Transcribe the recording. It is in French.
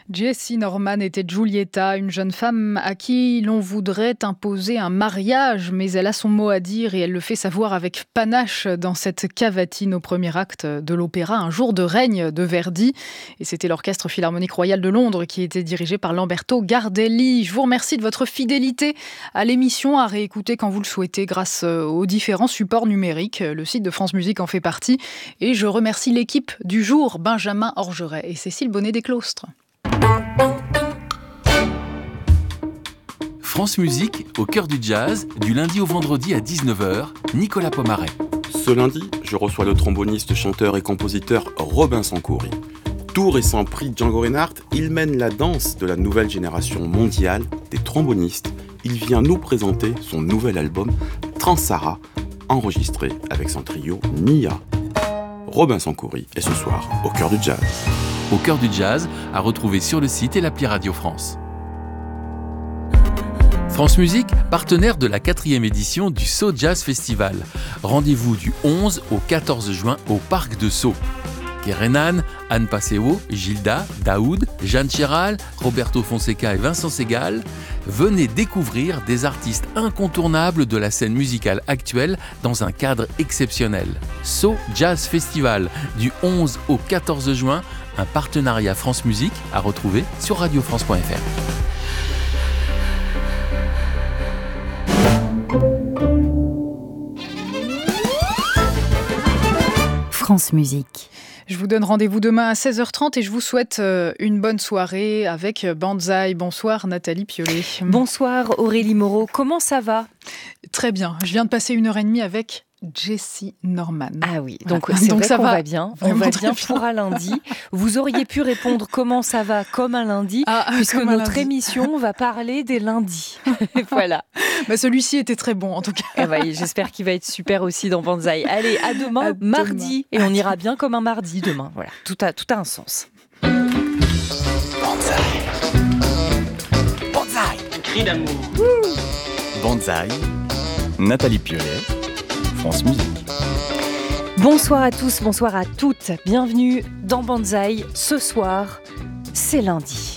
Jessie Norman était Giulietta, une jeune femme à qui l'on voudrait imposer un mariage, mais elle a son mot à dire et elle le fait savoir avec panache dans cette cavatine au premier acte de l'opéra Un jour de règne de Verdi. Et c'était l'Orchestre Philharmonique Royal de Londres qui était dirigé par Lamberto Gardelli. Je vous remercie de votre fidélité à l'émission, à réécouter quand vous le souhaitez grâce aux différents supports numériques. Le site de France Musique en fait partie. Et je remercie l'équipe du jour, Benjamin Orgeret et Cécile Bonnet-Desclostres. France Musique, au cœur du jazz, du lundi au vendredi à 19h, Nicolas Pomaret. Ce lundi, je reçois le tromboniste, chanteur et compositeur Robin Sankouri. Tout récent prix Django Reinhardt, il mène la danse de la nouvelle génération mondiale des trombonistes. Il vient nous présenter son nouvel album Transara, enregistré avec son trio Nia. Robin Sankouri est ce soir au cœur du jazz. Au cœur du jazz, à retrouver sur le site et l'appli Radio France. France Musique, partenaire de la 4e édition du Sceaux Jazz Festival. Rendez-vous du 11 au 14 juin au Parc de Sceaux. Kerenan, Anne Passeo, Gilda, Daoud, Jeanne Chéral, Roberto Fonseca et Vincent Segal. Venez découvrir des artistes incontournables de la scène musicale actuelle dans un cadre exceptionnel. Sceaux Jazz Festival, du 11 au 14 juin, un partenariat France Musique à retrouver sur radiofrance.fr. France Musique. Je vous donne rendez-vous demain à 16h30 et je vous souhaite une bonne soirée avec Banzai. Bonsoir Nathalie Piollet. Bonsoir Aurélie Moreau, comment ça va ? Très bien, je viens de passer 1h30 avec Jessie Norman. Ah oui, donc voilà. c'est donc vrai ça qu'on va va bien. On va bien pour un lundi. Vous auriez pu répondre comment ça va comme un lundi, puisque notre émission va parler des lundis. Voilà. Bah, celui-ci était très bon en tout cas. Eh ben, j'espère qu'il va être super aussi dans Banzai. Allez, à demain, mardi. Et on ira bien comme un mardi demain. Voilà, tout a un sens. Banzai. Banzai. Un cri d'amour. Banzai. Nathalie Piollet. France Musique. Bonsoir à tous, bonsoir à toutes. Bienvenue dans Banzai. Ce soir, c'est lundi.